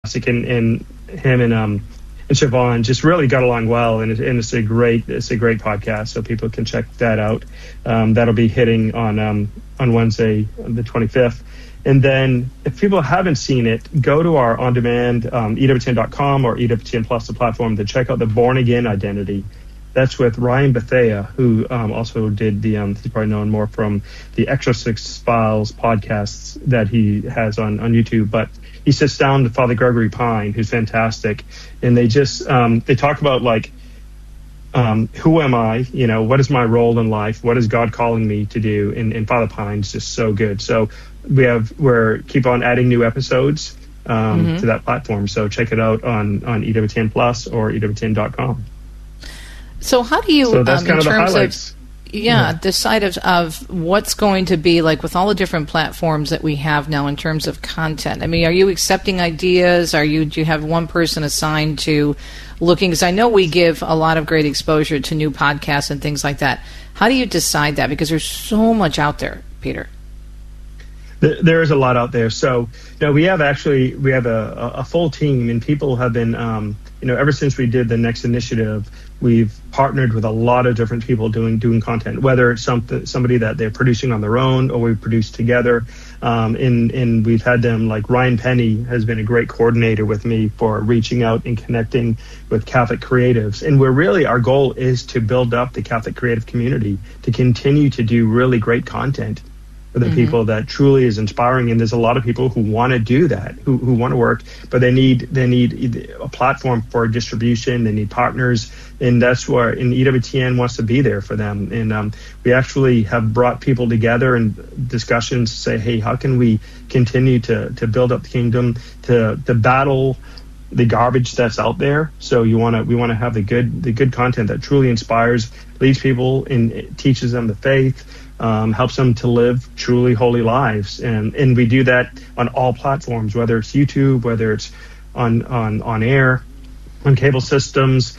fantastic, and him and Siobhan just really got along well, and it's a great podcast, so people can check that out. That'll be hitting on Wednesday, the 25th. And then if people haven't seen it, go to our on-demand EWTN.com or EWTN Plus, the platform, to check out the Born Again Identity. That's with Ryan Bethea, who also did he's probably known more from the Exorcist Files podcasts that he has on YouTube. But he sits down with Father Gregory Pine, who's fantastic. And they just, they talk about who am I? What is my role in life? What is God calling me to do? And Father Pine's just so good. So we're keep on adding new episodes to that platform. So check it out on EWTN Plus or EWTN.com. So how do you, so that's kind in of the terms highlights. Decide of what's going to be like with all the different platforms that we have now in terms of content? I mean, are you accepting ideas? Do you have one person assigned to looking? Because I know we give a lot of great exposure to new podcasts and things like that. How do you decide that? Because there's so much out there, Peter. There is a lot out there. So, we have a full team, and people have been, ever since we did the Next Initiative, we've partnered with a lot of different people doing content, whether it's somebody that they're producing on their own or we produce together. And we've had them, like Ryan Penny has been a great coordinator with me for reaching out and connecting with Catholic creatives. And our goal is to build up the Catholic creative community, to continue to do really great content for the people that truly is inspiring. And there's a lot of people who want to do that, who want to work, but they need a platform for distribution. They need partners, and that's where EWTN wants to be there for them. And we actually have brought people together in discussions to say, hey, how can we continue to build up the kingdom, to battle the garbage that's out there? So we want to have the good content that truly inspires, leads people, and teaches them the faith. Helps them to live truly holy lives, and we do that on all platforms, whether it's YouTube, whether it's on air, on cable systems,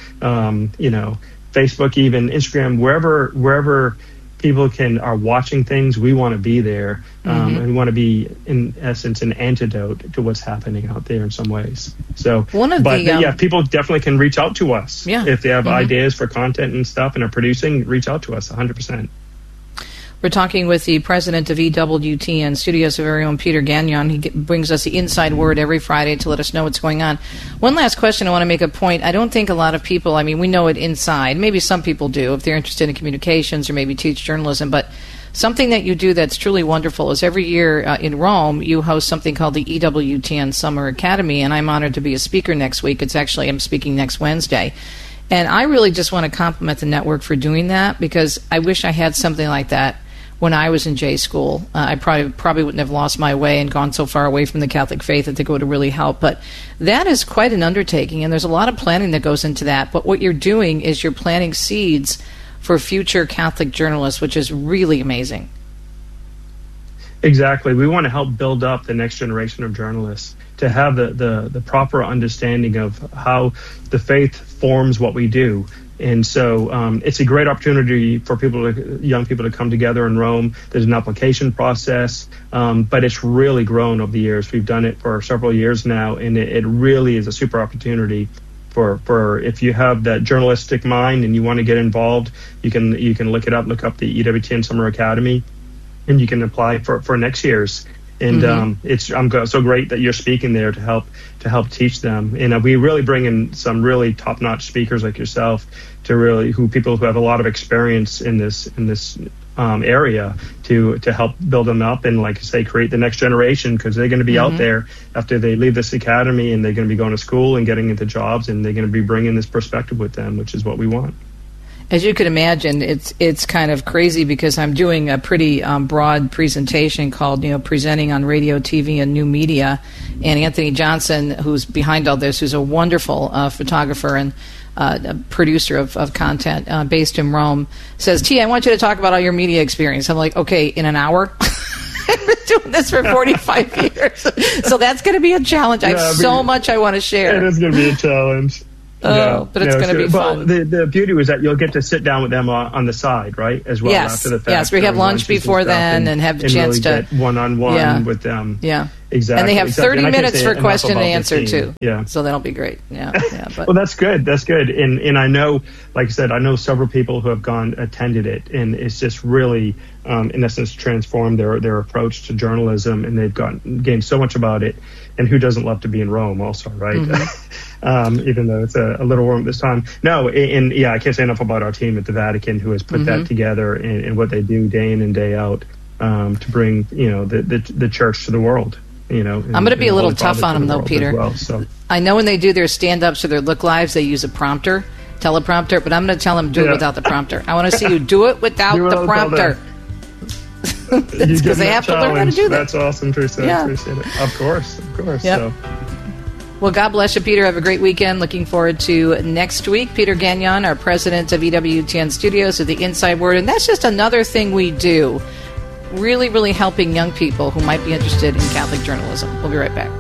Facebook, even Instagram, wherever people are watching things. We want to be there, and we want to be, in essence, an antidote to what's happening out there in some ways. So, people definitely can reach out to us if they have ideas for content and stuff and are producing. Reach out to us 100%. We're talking with the president of EWTN Studios, our very own Peter Gagnon. He brings us the inside word every Friday to let us know what's going on. One last question. I want to make a point. I don't think a lot of people, we know it inside. Maybe some people do if they're interested in communications or maybe teach journalism. But something that you do that's truly wonderful is every year in Rome, you host something called the EWTN Summer Academy, and I'm honored to be a speaker next week. I'm speaking next Wednesday. And I really just want to compliment the network for doing that, because I wish I had something like that when I was in J school. I probably wouldn't have lost my way and gone so far away from the Catholic faith. I think it would have really helped. But that is quite an undertaking, and there's a lot of planning that goes into that. But what you're doing is you're planting seeds for future Catholic journalists, which is really amazing. Exactly. We want to help build up the next generation of journalists to have the proper understanding of how the faith forms what we do. And so it's a great opportunity for young people to come together in Rome. There's an application process, but it's really grown over the years. We've done it for several years now, and it really is a super opportunity for if you have that journalistic mind and you want to get involved, you can look up the EWTN Summer Academy, and you can apply for next year's. And I'm so great that you're speaking there to help teach them. And we really bring in some really top-notch speakers like yourself people who have a lot of experience in this area to help build them up and, like I say, create the next generation, because they're going to be out there after they leave this academy, and they're going to be going to school and getting into jobs, and they're going to be bringing this perspective with them, which is what we want. As you can imagine, it's kind of crazy, because I'm doing a pretty broad presentation called, Presenting on Radio, TV, and New Media. And Anthony Johnson, who's behind all this, who's a wonderful photographer and a producer of content based in Rome, says, T, I want you to talk about all your media experience. I'm like, okay, in an hour? I've been doing this for 45 years. So that's going to be a challenge. I have so much I want to share. It is going to be a challenge. But it's going to be fun. Well, the beauty was that you'll get to sit down with them on the side, right, as well, after the fact. Yes, we have lunch before then and have the chance really to get one-on-one with them. Yeah. Exactly. And they have 30 minutes for question and answer, too. Yeah. So that'll be great. Yeah. But. Well, that's good. That's good. And I know, like I said, I know several people who have attended it, and it's just really, in essence, transformed their approach to journalism, and they've gained so much about it. And who doesn't love to be in Rome also, right? Mm-hmm. Even though it's a little warm this time. No, and I can't say enough about our team at the Vatican who has put that together and what they do day in and day out to bring, the church to the world. I'm going to be a little tough on them, though, Peter. Well, so. I know when they do their stand-ups or their look lives, they use a teleprompter, but I'm going to tell them do it without the prompter. I want to see you do it without the prompter. Because they have to learn how to do that. That's awesome, Teresa. Yeah. I appreciate it. Of course. Yep. So. Well, God bless you, Peter. Have a great weekend. Looking forward to next week. Peter Gagnon, our president of EWTN Studios, of the Inside Word. And that's just another thing we do. Really, really helping young people who might be interested in Catholic journalism. We'll be right back.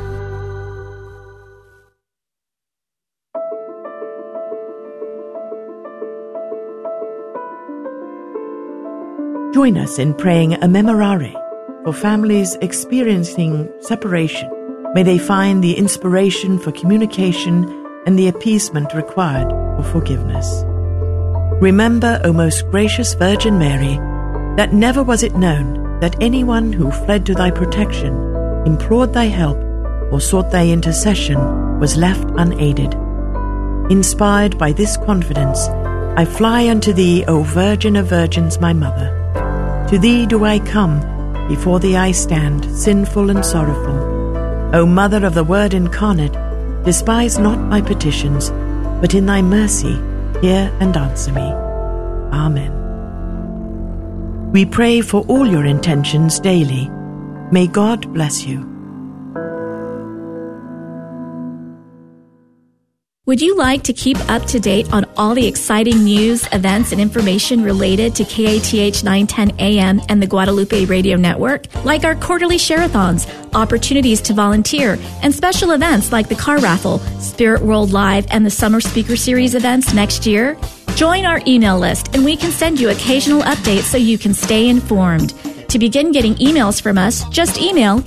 Join us in praying a memorare for families experiencing separation. May they find the inspiration for communication and the appeasement required for forgiveness. Remember, O most gracious Virgin Mary, that never was it known that anyone who fled to thy protection, implored thy help, or sought thy intercession was left unaided. Inspired by this confidence, I fly unto thee, O Virgin of Virgins, my Mother. To thee do I come, before thee I stand, sinful and sorrowful. O Mother of the Word incarnate, despise not my petitions, but in thy mercy hear and answer me. Amen. We pray for all your intentions daily. May God bless you. Would you like to keep up to date on all the exciting news, events, and information related to KATH 910 AM and the Guadalupe Radio Network? Like our quarterly share-a-thons, opportunities to volunteer, and special events like the car raffle, Spirit World Live, and the Summer Speaker Series events next year? Join our email list, and we can send you occasional updates so you can stay informed. To begin getting emails from us, just email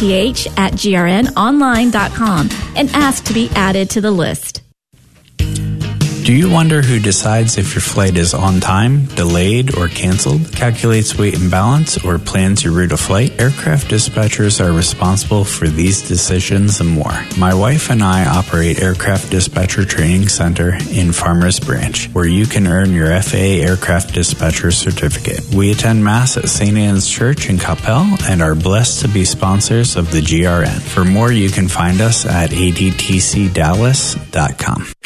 kath@grnonline.com and ask to be added to the list. Do you wonder who decides if your flight is on time, delayed, or canceled, calculates weight and balance, or plans your route of flight? Aircraft dispatchers are responsible for these decisions and more. My wife and I operate Aircraft Dispatcher Training Center in Farmers Branch, where you can earn your FAA Aircraft Dispatcher Certificate. We attend Mass at St. Anne's Church in Coppell and are blessed to be sponsors of the GRN. For more, you can find us at adtcdallas.com.